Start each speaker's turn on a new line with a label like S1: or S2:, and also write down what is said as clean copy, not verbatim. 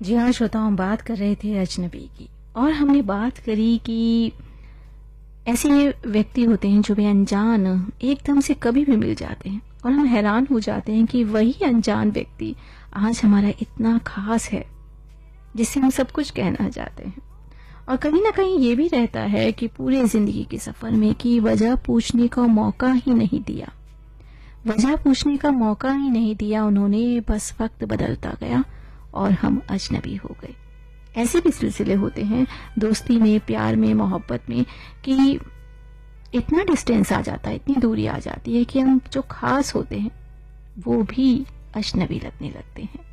S1: जी हाँ श्रोताओं, हम बात कर रहे थे अजनबी की और हमने बात करी कि ऐसे व्यक्ति होते हैं जो भी अनजान एकदम से कभी भी मिल जाते हैं और हम हैरान हो जाते हैं कि वही अनजान व्यक्ति आज हमारा इतना खास है जिससे हम सब कुछ कहना चाहते हैं। और कहीं ना कहीं ये भी रहता है कि पूरे जिंदगी के सफर में कि वजह पूछने का मौका ही नहीं दिया, वजह पूछने का मौका ही नहीं दिया उन्होंने, बस वक्त बदलता गया और हम अजनबी हो गए। ऐसे भी सिलसिले होते हैं दोस्ती में, प्यार में, मोहब्बत में कि इतना डिस्टेंस आ जाता है, इतनी दूरी आ जाती है कि हम जो खास होते हैं वो भी अजनबी लगने लगते हैं।